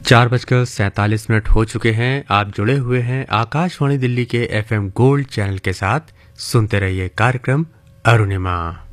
4:47 हो चुके हैं। आप जुड़े हुए हैं आकाशवाणी दिल्ली के FM गोल्ड चैनल के साथ। सुनते रहिए कार्यक्रम अरुणिमा।